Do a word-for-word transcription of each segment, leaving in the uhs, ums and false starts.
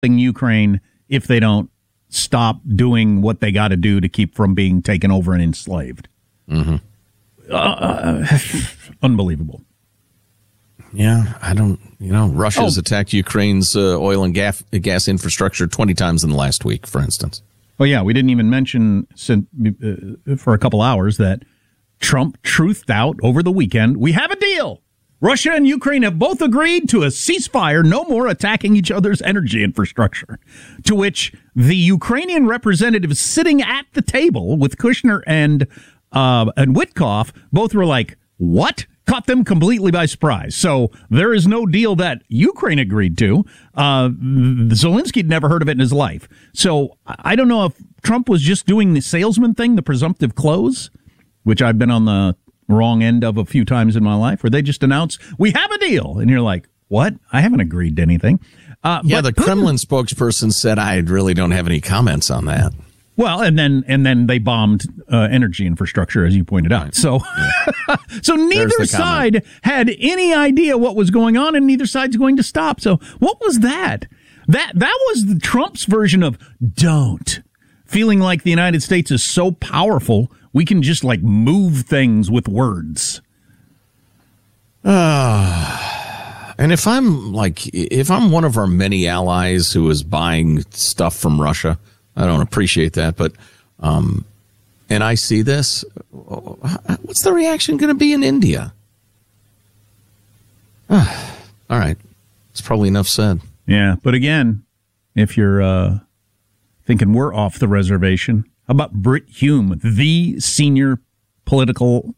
Ukraine if they don't stop doing what they got to do to keep from being taken over and enslaved. Mm-hmm. Uh, unbelievable. Yeah, I don't, you know, Russia's Oh. attacked Ukraine's uh, oil and gas, gas infrastructure twenty times in the last week, for instance. Oh, yeah, we didn't even mention since, uh, for a couple hours that Trump truthed out over the weekend, we have a deal. Russia and Ukraine have both agreed to a ceasefire, no more attacking each other's energy infrastructure. To which the Ukrainian representatives sitting at the table with Kushner and uh, and Witkoff both were like, what? Caught them completely by surprise. So there is no deal that Ukraine agreed to. Uh, Zelensky'd never heard of it in his life. So I don't know if Trump was just doing the salesman thing, the presumptive close, which I've been on the wrong end of a few times in my life, where they just announce, we have a deal. And you're like, what? I haven't agreed to anything. Uh, yeah, but the Putin, Kremlin spokesperson said, I really don't have any comments on that. Well, and then and then they bombed uh, energy infrastructure, as you pointed out. So, yeah. so neither side had any idea what was going on, and neither side's going to stop. So, what was that? That that was the Trump's version of don't. Feeling like the United States is so powerful, we can just like move things with words. Uh, and if I'm like, if I'm one of our many allies who is buying stuff from Russia, I don't appreciate that, but, um, and I see this, what's the reaction going to be in India? Uh, all right. It's probably enough said. Yeah. But again, if you're, uh, thinking we're off the reservation, how about Brit Hume, the senior political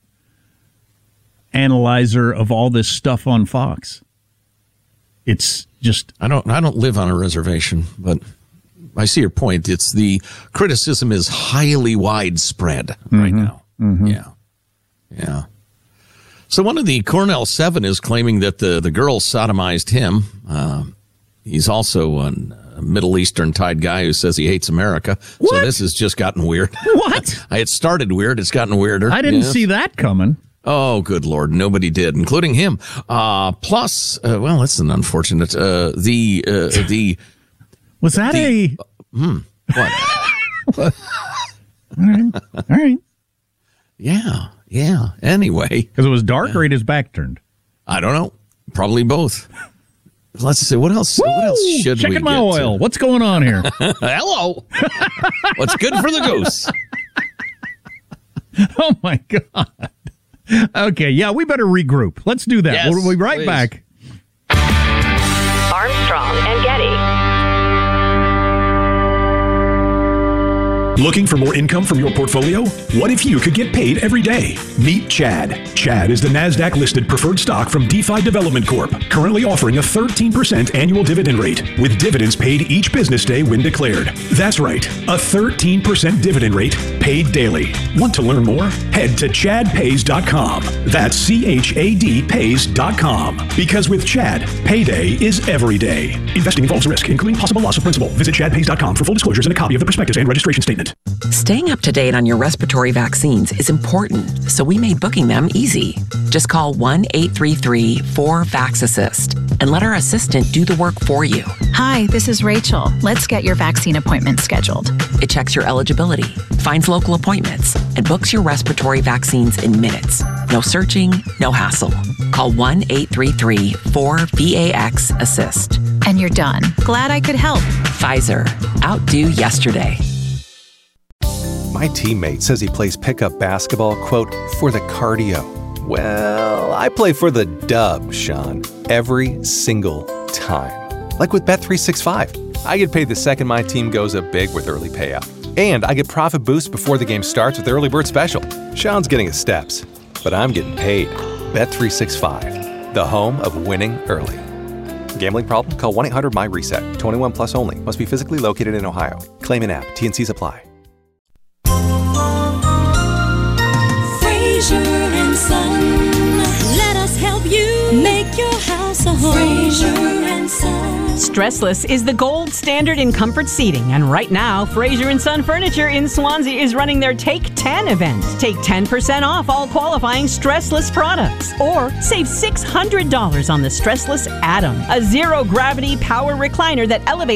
analyzer of all this stuff on Fox? It's just, I don't, I don't live on a reservation, but I see your point. It's the criticism is highly widespread mm-hmm. right now. Mm-hmm. Yeah. Yeah. So one of the Cornell Seven is claiming that the, the girl sodomized him. Uh, he's also a Middle Eastern tied guy who says he hates America. What? So this has just gotten weird. What? It started weird. It's gotten weirder. I didn't yes. see that coming. Oh, good Lord. Nobody did, including him. Uh, plus, uh, well, that's an unfortunate, uh, the, uh, the, Was that the, a... Uh, hmm, what? All right. All right. Yeah. Yeah. Anyway. Because it was dark yeah. or he had his back turned? I don't know. Probably both. Let's see. What else? Woo! What else should Checking we get my oil. to? What's going on here? Hello. What's good for the goose? Oh, my God. Okay. Yeah, we better regroup. Let's do that. Yes, we'll be right please. back. Armstrong and Getty. Looking for more income from your portfolio? What if you could get paid every day? Meet Chad. Chad is the NASDAQ-listed preferred stock from DeFi Development Corp, currently offering a thirteen percent annual dividend rate, with dividends paid each business day when declared. That's right, a thirteen percent dividend rate paid daily. Want to learn more? Head to chad pays dot com. That's C H A D pays dot com. Because with Chad, payday is every day. Investing involves risk, including possible loss of principal. Visit chad pays dot com for full disclosures and a copy of the prospectus and registration statement. Staying up to date on your respiratory vaccines is important, so we made booking them easy. Just call one eight three three four VAX-ASSIST and let our assistant do the work for you. Hi, this is Rachel. Let's get your vaccine appointment scheduled. It checks your eligibility, finds local appointments, and books your respiratory vaccines in minutes. No searching, no hassle. Call one eight three three four VAX-ASSIST. And you're done. Glad I could help. Pfizer. Outdo yesterday. My teammate says he plays pickup basketball, quote, for the cardio. Well, I play for the dub, Sean, every single time. Like with Bet three sixty-five. I get paid the second my team goes up big with early payout. And I get profit boost before the game starts with early bird special. Sean's getting his steps, but I'm getting paid. Bet three sixty-five, the home of winning early. Gambling problem? Call one eight hundred M Y reset. twenty-one plus only. Must be physically located in Ohio. Claim in app. T and C's apply. Fraser and Son, let us help you make your house a home. Fraser and Son. Stressless is the gold standard in comfort seating, and right now, Fraser and Son Furniture in Swansea is running their Take ten event. Take ten percent off all qualifying Stressless products, or save six hundred dollars on the Stressless Atom, a zero-gravity power recliner that elevates